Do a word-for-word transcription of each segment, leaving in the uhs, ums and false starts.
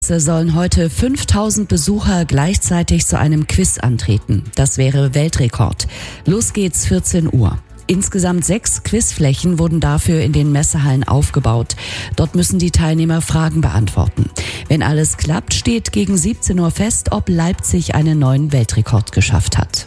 Es sollen heute fünftausend Besucher gleichzeitig zu einem Quiz antreten. Das wäre Weltrekord. Los geht's vierzehn Uhr. Insgesamt sechs Quizflächen wurden dafür in den Messehallen aufgebaut. Dort müssen die Teilnehmer Fragen beantworten. Wenn alles klappt, steht gegen siebzehn Uhr fest, ob Leipzig einen neuen Weltrekord geschafft hat.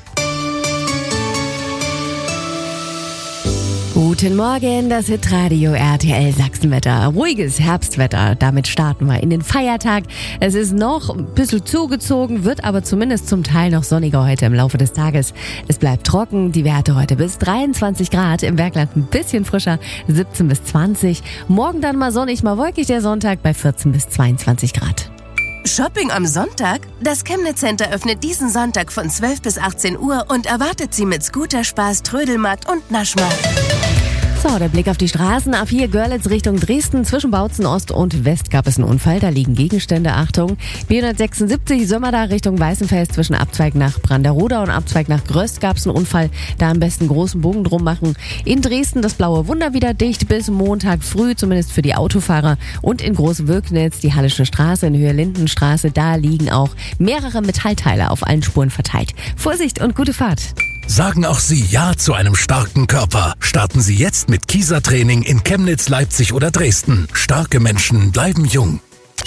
Guten Morgen, das Hitradio R T L Sachsenwetter. Ruhiges Herbstwetter, damit starten wir in den Feiertag. Es ist noch ein bisschen zugezogen, wird aber zumindest zum Teil noch sonniger heute im Laufe des Tages. Es bleibt trocken, die Werte heute bis dreiundzwanzig Grad, im Bergland ein bisschen frischer, siebzehn bis zwanzig. Morgen dann mal sonnig, mal wolkig der Sonntag bei vierzehn bis zweiundzwanzig Grad. Shopping am Sonntag? Das Chemnitz Center öffnet diesen Sonntag von zwölf bis achtzehn Uhr und erwartet Sie mit Scooterspaß, Trödelmarkt und Naschmarkt. So, der Blick auf die Straßen. A vier Görlitz Richtung Dresden. Zwischen Bautzen Ost und West gab es einen Unfall. Da liegen Gegenstände. Achtung. B hundertsechsundsiebzig Sömmerda Richtung Weißenfels. Zwischen Abzweig nach Branderoda und Abzweig nach Gröst gab es einen Unfall. Da am besten großen Bogen drum machen. In Dresden das blaue Wunder wieder dicht bis Montag früh, zumindest für die Autofahrer. Und in Großwirknitz die Hallische Straße in Höhe Lindenstraße. Da liegen auch mehrere Metallteile auf allen Spuren verteilt. Vorsicht und gute Fahrt. Sagen auch Sie Ja zu einem starken Körper. Starten Sie jetzt mit Kieser-Training in Chemnitz, Leipzig oder Dresden. Starke Menschen bleiben jung.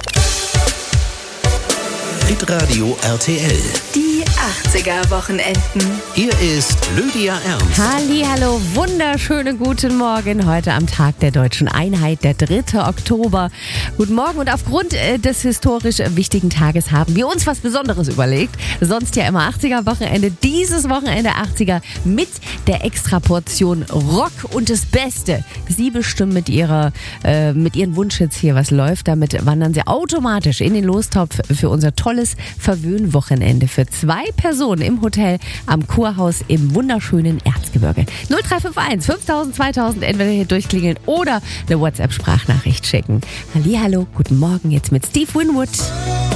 Hitradio R T L. Die achtziger-Wochenenden. Hier ist Lydia Ernst. Hallihallo, wunderschönen guten Morgen. Heute am Tag der Deutschen Einheit, der dritte Oktober. Guten Morgen, und aufgrund äh, des historisch wichtigen Tages haben wir uns was Besonderes überlegt. Sonst ja immer achtziger-Wochenende. Dieses Wochenende achtziger mit der Extraportion Rock und das Beste. Sie bestimmen mit ihrer, äh, mit ihren Wunschhits hier, was läuft. Damit wandern Sie automatisch in den Lostopf für unser tolles Verwöhnwochenende für zwei Personen im Hotel am Kurhaus im wunderschönen Erzgebirge. null drei fünf eins fünftausend zweitausend, entweder hier durchklingeln oder eine WhatsApp-Sprachnachricht schicken. Hallihallo, guten Morgen jetzt mit Steve Winwood.